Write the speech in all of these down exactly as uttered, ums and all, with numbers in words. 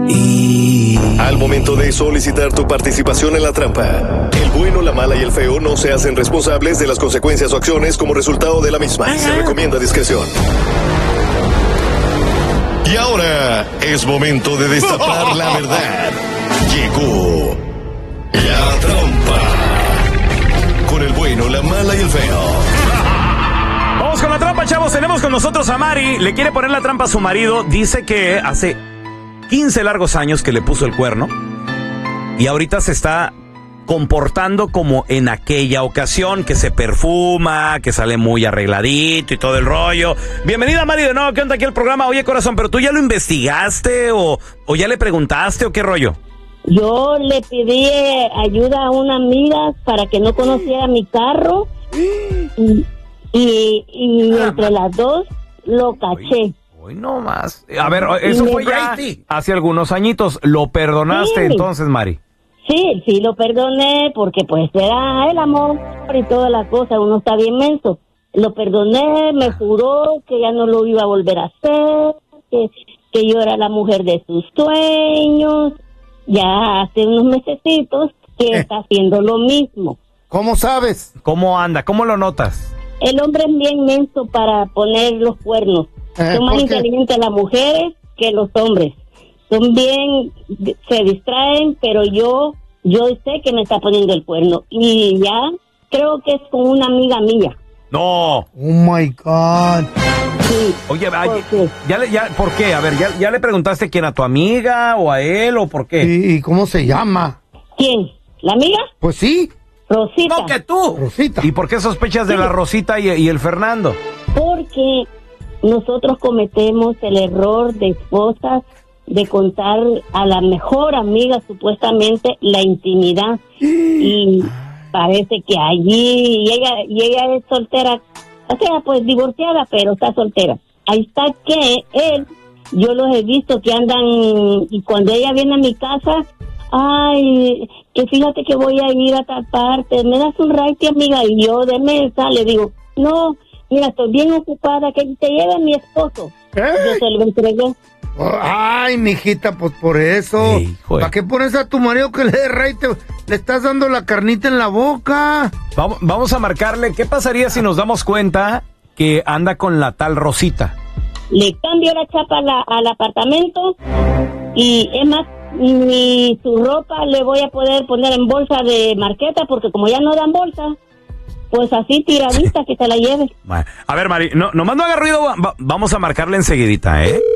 Y... Al momento de solicitar tu participación en la trampa, el bueno, la mala y el feo no se hacen responsables de las consecuencias o acciones como resultado de la misma. Se recomienda discreción. Y ahora es momento de destapar la verdad. Llegó la trampa. Con el bueno, la mala y el feo. Vamos con la trampa, chavos. Tenemos con nosotros a Mari. Le quiere poner la trampa a su marido. Dice que hace quince largos años que le puso el cuerno. Y ahorita se está comportando como en aquella ocasión, que se perfuma, que sale muy arregladito y todo el rollo. Bienvenida, Mari, de nuevo. ¿Qué onda aquí el programa? Oye, corazón, ¿pero tú ya lo investigaste o, o ya le preguntaste o qué rollo? Yo le pedí ayuda a una amiga para que no conociera mi carro y, y, y entre las dos lo caché. Hoy no más. A ver, eso fue ya hace algunos añitos. ¿Lo perdonaste sí. entonces, Mari? Sí, sí lo perdoné porque pues era el amor y toda la cosa. Uno está bien menso. Lo perdoné, me juró que ya no lo iba a volver a hacer, que, que yo era la mujer de sus sueños. Ya hace unos mesecitos que eh. está haciendo lo mismo. ¿Cómo sabes? ¿Cómo anda? ¿Cómo lo notas? El hombre es bien menso para poner los cuernos. Eh, Son más inteligentes las mujeres que los hombres. Son bien, se distraen, pero yo, yo sé que me está poniendo el cuerno. Y ya creo que es con una amiga mía. No. Oh my God. Sí. Oye, ay, ya, le, ya, ¿por qué? A ver, ¿ya, ¿ya le preguntaste quién, a tu amiga o a él o por qué? ¿Y, y cómo se llama? ¿Quién? ¿La amiga? Pues sí. Rosita. No, que tú. Rosita. ¿Y por qué sospechas de sí. la Rosita y, y el Fernando? Porque nosotros cometemos el error de esposas de contar a la mejor amiga supuestamente la intimidad y parece que allí y ella y ella es soltera, o sea, pues divorciada, pero está soltera. Ahí está que él, yo los he visto que andan y cuando ella viene a mi casa, ay, que fíjate que voy a ir a tal parte, me das un raite, amiga, y yo de mesa le digo, no, mira, estoy bien ocupada, que te lleve mi esposo. ¿Eh? Yo se lo entregué. Oh, ay, mijita, pues por eso. Sí, ¿para qué pones a tu marido que le dé rey? Te, le estás dando la carnita en la boca. Vamos, vamos a marcarle. ¿Qué pasaría si nos damos cuenta que anda con la tal Rosita? Le cambio la chapa la, al apartamento y es más, ni su ropa le voy a poder poner en bolsa de marqueta porque como ya no dan bolsa, pues así tiradita que se la lleve. A ver, Mari, no, nomás no haga ruido, va, vamos a marcarle enseguidita, ¿eh?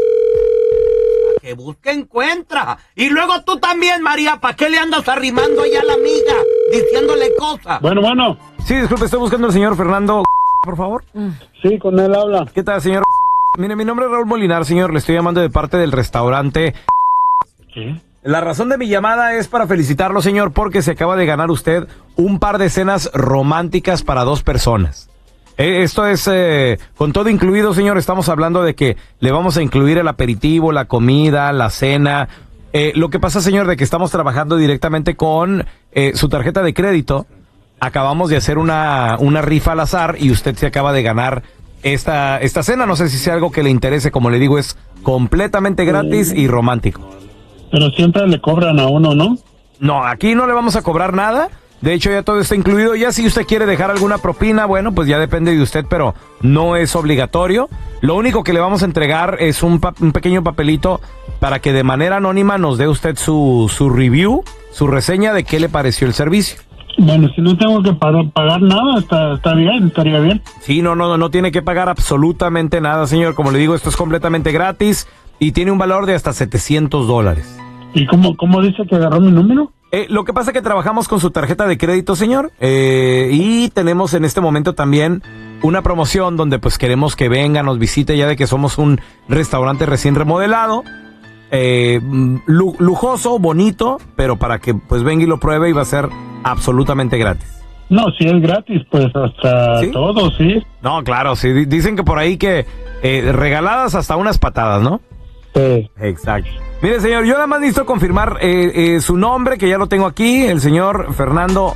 Que busque encuentra. Y luego tú también, María, ¿para qué le andas arrimando allá a la amiga? Diciéndole cosas. Bueno, bueno. Sí, disculpe, estoy buscando al señor Fernando, por favor. Sí, con él habla. ¿Qué tal, señor? Mire, mi nombre es Raúl Molinar, señor. Le estoy llamando de parte del restaurante. ¿Qué? La razón de mi llamada es para felicitarlo, señor, porque se acaba de ganar usted un par de cenas románticas para dos personas. Eh, esto es eh, con todo incluido, señor. Estamos hablando de que le vamos a incluir el aperitivo, la comida, la cena. Eh, lo que pasa, señor, de que estamos trabajando directamente con eh, su tarjeta de crédito. Acabamos de hacer una, una rifa al azar y usted se acaba de ganar esta, esta cena. No sé si sea algo que le interese. Como le digo, es completamente gratis y romántico. Pero siempre le cobran a uno, ¿no? No, aquí no le vamos a cobrar nada. De hecho, ya todo está incluido. Ya si usted quiere dejar alguna propina, bueno, pues ya depende de usted, pero no es obligatorio. Lo único que le vamos a entregar es un, pa- un pequeño papelito para que de manera anónima nos dé usted su, su review, su reseña de qué le pareció el servicio. Bueno, si no tengo que pagar, pagar nada, está, está bien, estaría bien. Sí, no, no, no tiene que pagar absolutamente nada, señor. Como le digo, esto es completamente gratis y tiene un valor de hasta setecientos dólares. ¿Y cómo, cómo dice que agarró mi número? Eh, lo que pasa es que trabajamos con su tarjeta de crédito, señor, eh, y tenemos en este momento también una promoción donde pues queremos que venga, nos visite, ya de que somos un restaurante recién remodelado, eh, lu- lujoso, bonito, pero para que pues venga y lo pruebe y va a ser absolutamente gratis. No, si es gratis, pues hasta ¿sí? todo, sí. No, claro, sí, dicen que por ahí que eh, regaladas hasta unas patadas, ¿no? Sí. Exacto. Mire, señor, yo nada más necesito confirmar eh, eh, su nombre, que ya lo tengo aquí, el señor Fernando.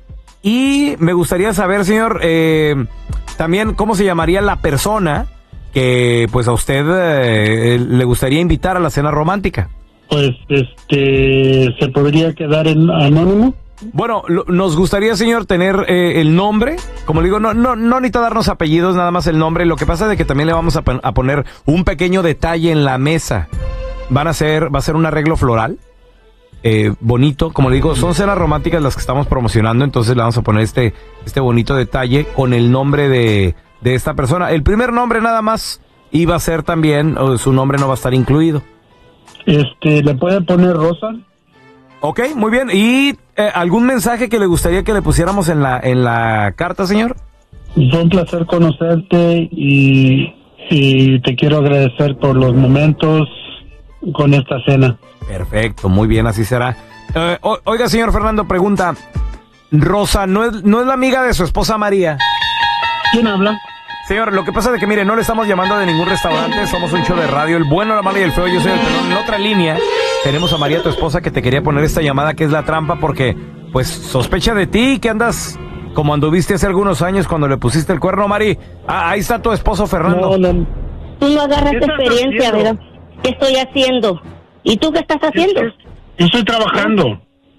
Y me gustaría saber, señor, eh, también cómo se llamaría la persona que pues a usted eh, le gustaría invitar a la cena romántica. Pues, este, ¿se podría quedar en anónimo? Bueno, lo, nos gustaría, señor, tener eh, el nombre. Como le digo, no, no, no necesita darnos apellidos, nada más el nombre. Lo que pasa es de que también le vamos a, a poner un pequeño detalle en la mesa. Van a ser, va a ser un arreglo floral. Eh, bonito, como le digo, son cenas románticas las que estamos promocionando, entonces le vamos a poner este, este bonito detalle con el nombre de, de esta persona. El primer nombre nada más iba a ser también, o su nombre no va a estar incluido. Este, ¿le puede poner Rosa? Ok, muy bien. ¿Y eh, algún mensaje que le gustaría que le pusiéramos en la, en la carta, señor? Fue un placer conocerte y, y te quiero agradecer por los momentos con esta cena. Perfecto, muy bien, así será. Eh, o, oiga, señor Fernando, pregunta. Rosa, ¿no es, ¿no es la amiga de su esposa María? ¿Quién habla? Señor, lo que pasa es que, mire, no le estamos llamando de ningún restaurante, somos un show de radio, el bueno, la mala y el feo, yo soy el pelón. En otra línea tenemos a María, tu esposa, que te quería poner esta llamada, que es la trampa, porque, pues, sospecha de ti, que andas como anduviste hace algunos años cuando le pusiste el cuerno, Mari. Ah, ahí está tu esposo, Fernando. No, no. Tú no agarras experiencia, ¿verdad? ¿Qué estoy haciendo? ¿Y tú qué estás haciendo? Yo estoy trabajando.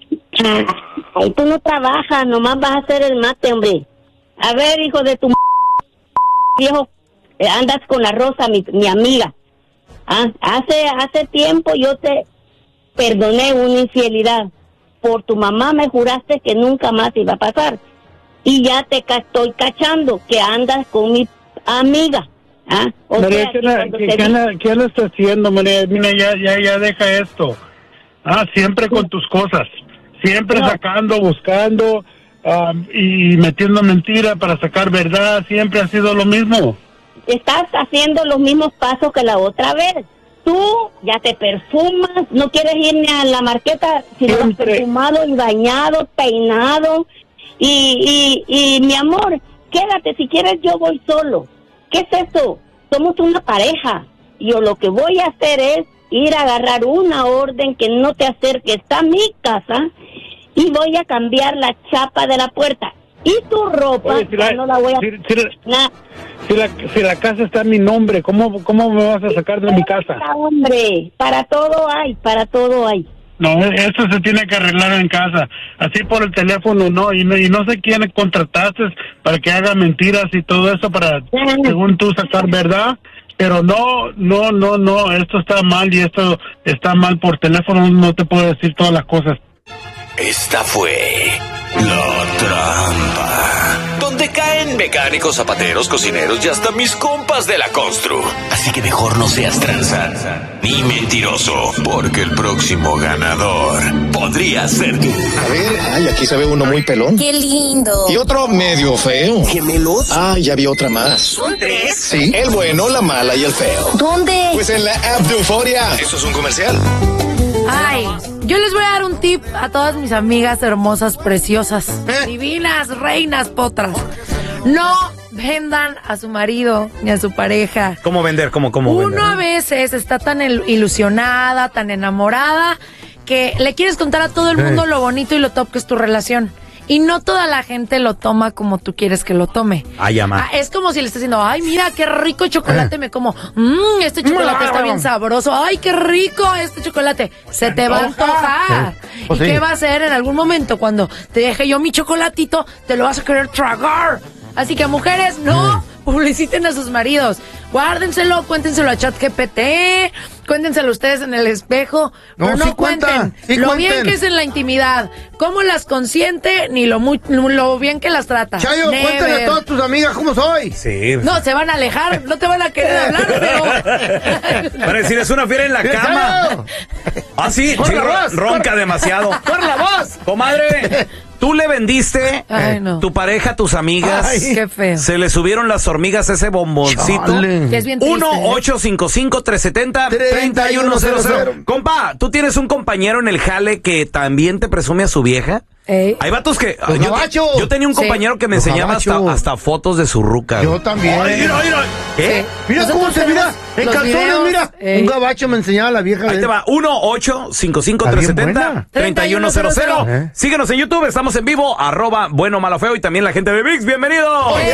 Ay, tú no trabajas, nomás vas a hacer el mate, hombre. A ver, hijo de tu m... viejo, eh, andas con la Rosa, mi, mi amiga. Ah, hace, hace tiempo yo te perdoné una infidelidad. Por tu mamá me juraste que nunca más iba a pasar. Y ya te ca- estoy cachando que andas con mi amiga. ¿Ah? O María, sea, ¿qué, que la, cuando qué, te qué di- la- qué le está haciendo, María? Mira, ya, ya, ya deja esto. Ah, siempre con tus cosas. Siempre No. sacando, buscando um, y metiendo mentira para sacar verdad. Siempre ha sido lo mismo. Estás haciendo los mismos pasos que la otra vez. Tú ya te perfumas, no quieres ir ni a la marqueta, sino vas Siempre. perfumado y bañado, peinado. Y, y, y mi amor, quédate, si quieres yo voy solo. ¿Qué es eso? Somos una pareja. Yo lo que voy a hacer es ir a agarrar una orden que no te acerques a mi casa y voy a cambiar la chapa de la puerta. Y tu ropa, Oye, si ya la- no la voy a... si- si la- Na- Si la, si la casa está en mi nombre, ¿cómo, cómo me vas a sacar de mi casa? Hombre, para todo hay, para todo hay. No, esto se tiene que arreglar en casa. Así por el teléfono, no. Y no, y no sé quién contrataste para que haga mentiras y todo eso para, según tú, sacar verdad. Pero no, no, no, no. Esto está mal y esto está mal por teléfono. No te puedo decir todas las cosas. Esta fue La Trampa, donde caen mecánicos, zapateros, cocineros y hasta mis compas de la constru. Así que mejor no seas tranza ni mentiroso, porque el próximo ganador podría ser tú. A ver, ay, aquí se ve uno muy pelón. ¡Qué lindo! Y otro medio feo. ¿Gemelos? Ah, ya vi otra más. ¿Son tres? Sí, el bueno, la mala y el feo. ¿Dónde? Pues en la app de Euforia. Eso es un comercial. Ay, yo les voy a dar un tip a todas mis amigas hermosas, preciosas, ¿Eh? divinas, reinas, potras. No vendan a su marido ni a su pareja. ¿Cómo vender? ¿Cómo, cómo Uno vender? a veces está tan il- ilusionada, tan enamorada, que le quieres contar a todo el mundo lo bonito y lo top que es tu relación. Y no toda la gente lo toma como tú quieres que lo tome. Ay, ama. Ah, es como si le estás diciendo, ay, mira, qué rico chocolate me como. Mmm, este chocolate está bien sabroso. Ay, qué rico este chocolate. Se te va a antojar. Pues ¿Y sí. qué va a hacer en algún momento cuando te deje yo mi chocolatito? Te lo vas a querer tragar. Así que, mujeres, no publiciten a sus maridos. Guárdenselo, cuéntenselo a ChatGPT, cuéntenselo ustedes en el espejo, No, pero no sí cuenta, cuenten sí lo cuenten. bien que es en la intimidad, cómo las consiente, ni lo, muy, lo bien que las trata. Chayo, Never. cuéntale a todas tus amigas cómo soy. Sí. No, se van a alejar, no te van a querer hablar, pero... Para decir, es una fiera en la Mira, cama. Chayo. Ah, sí, Corre sí, la ro- voz, ronca corre. demasiado. ¡Corre la voz! Comadre, tú le vendiste Ay, no. tu pareja a tus amigas. Ay. Qué feo. Se le subieron las hormigas a ese bomboncito. Chale. Que es bien triste, uno ¿eh? ocho cinco cinco, tres siete cero, tres uno cero cero. Compa, ¿tú tienes un compañero en el jale que también te presume a su vieja? Ey. Hay vatos que... Los yo, gabachos. yo tenía un Sí. compañero que me Los enseñaba hasta, gabachos. hasta fotos de su ruca. Yo también. Ay, mira, mira. ¿Qué? Mira Nosotros cómo se mira. tenemos En los calzones, videos, mira. ey. Un gabacho me enseñaba la vieja. Ahí de- te va, uno ocho cinco cinco, tres siete Está bien cero, buena. tres uno cero cero. ¿Eh? Síguenos en YouTube, estamos en vivo, arroba bueno, malo, feo, y también la gente de ViX, bienvenidos. ¡Ey!